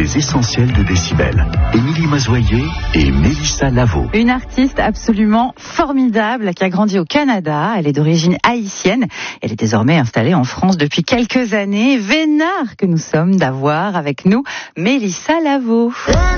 les essentiels de Décibel. Émilie Mazoyer et Mélissa Lavo. Une artiste absolument formidable qui a grandi au Canada. Elle est d'origine haïtienne. Elle est désormais installée en France depuis quelques années. Vénard que nous sommes d'avoir avec nous Mélissa Lavo.